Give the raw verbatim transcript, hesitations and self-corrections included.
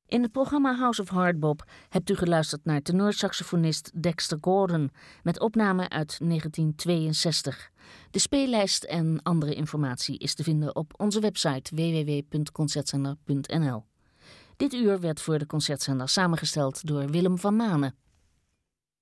In het programma House of Hardbop hebt u geluisterd naar tenorsaxofonist Dexter Gordon met opname uit negentien tweeënzestig. De speellijst en andere informatie is te vinden op onze website w w w punt concertzender punt n l. Dit uur werd voor de Concertzender samengesteld door Willem van Manen.